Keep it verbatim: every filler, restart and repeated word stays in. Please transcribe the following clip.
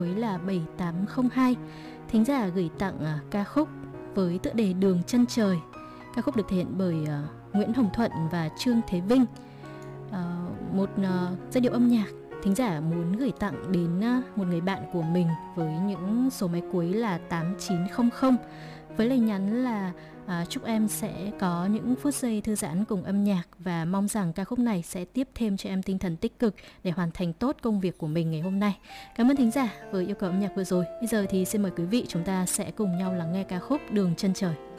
với là bảy tám không hai. Thính giả gửi tặng uh, ca khúc với tựa đề Đường Chân Trời. Ca khúc được thể hiện bởi uh, Nguyễn Hồng Thuận và Trương Thế Vinh. Uh, một uh, giai điệu âm nhạc thính giả muốn gửi tặng đến uh, một người bạn của mình với những số máy cuối là tám chín không không, với lời nhắn là à, chúc em sẽ có những phút giây thư giãn cùng âm nhạc và mong rằng ca khúc này sẽ tiếp thêm cho em tinh thần tích cực để hoàn thành tốt công việc của mình ngày hôm nay. Cảm ơn thính giả với yêu cầu âm nhạc vừa rồi. Bây giờ thì xin mời quý vị chúng ta sẽ cùng nhau lắng nghe ca khúc Đường Chân Trời.